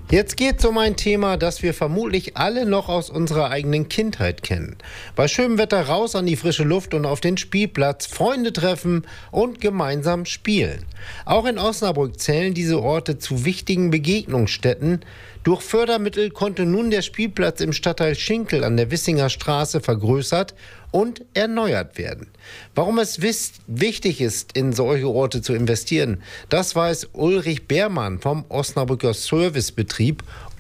Jetzt geht es um ein Thema, das wir vermutlich alle noch aus unserer eigenen Kindheit kennen. Bei schönem Wetter raus an die frische Luft und auf den Spielplatz, Freunde treffen und gemeinsam spielen. Auch in Osnabrück zählen diese Orte zu wichtigen Begegnungsstätten. Durch Fördermittel konnte nun der Spielplatz im Stadtteil Schinkel an der Wissinger Straße vergrößert und erneuert werden. Warum es wichtig ist, in solche Orte zu investieren, das weiß Ulrich Beermann vom Osnabrücker Servicebetrieb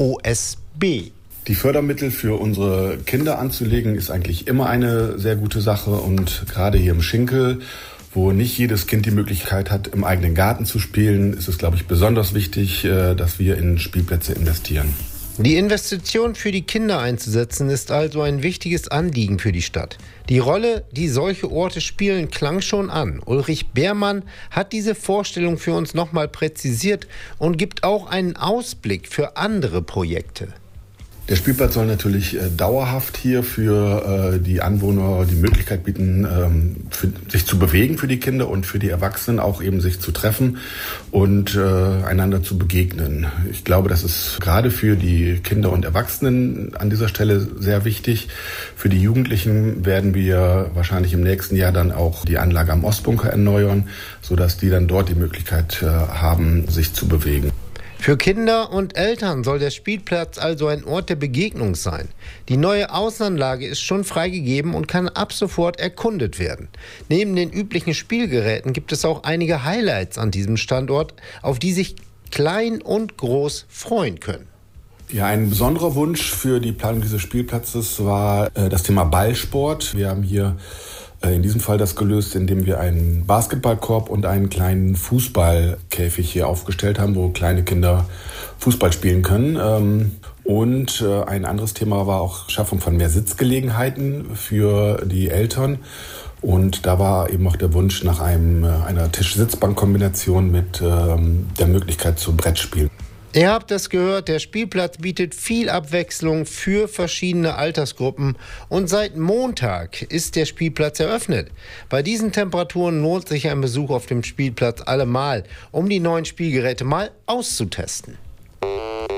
OSB. Die Fördermittel für unsere Kinder anzulegen, ist eigentlich immer eine sehr gute Sache. Und gerade hier im Schinkel, wo nicht jedes Kind die Möglichkeit hat, im eigenen Garten zu spielen, ist es, glaube ich, besonders wichtig, dass wir in Spielplätze investieren. Die Investition für die Kinder einzusetzen, ist also ein wichtiges Anliegen für die Stadt. Die Rolle, die solche Orte spielen, klang schon an. Ulrich Beermann hat diese Vorstellung für uns nochmal präzisiert und gibt auch einen Ausblick für andere Projekte. Der Spielplatz soll natürlich dauerhaft hier für die Anwohner die Möglichkeit bieten, sich zu bewegen für die Kinder und für die Erwachsenen auch eben sich zu treffen und einander zu begegnen. Ich glaube, das ist gerade für die Kinder und Erwachsenen an dieser Stelle sehr wichtig. Für die Jugendlichen werden wir wahrscheinlich im nächsten Jahr dann auch die Anlage am Ostbunker erneuern, sodass die dann dort die Möglichkeit haben, sich zu bewegen. Für Kinder und Eltern soll der Spielplatz also ein Ort der Begegnung sein. Die neue Außenanlage ist schon freigegeben und kann ab sofort erkundet werden. Neben den üblichen Spielgeräten gibt es auch einige Highlights an diesem Standort, auf die sich klein und groß freuen können. Ja, ein besonderer Wunsch für die Planung dieses Spielplatzes war das Thema Ballsport. Wir haben hier in diesem Fall das gelöst, indem wir einen Basketballkorb und einen kleinen Fußballkäfig hier aufgestellt haben, wo kleine Kinder Fußball spielen können. Und ein anderes Thema war auch Schaffung von mehr Sitzgelegenheiten für die Eltern. Und da war eben auch der Wunsch nach einer Tisch-Sitzbank-Kombination mit der Möglichkeit zu Brettspielen. Ihr habt es gehört, der Spielplatz bietet viel Abwechslung für verschiedene Altersgruppen und seit Montag ist der Spielplatz eröffnet. Bei diesen Temperaturen lohnt sich ein Besuch auf dem Spielplatz allemal, um die neuen Spielgeräte mal auszutesten.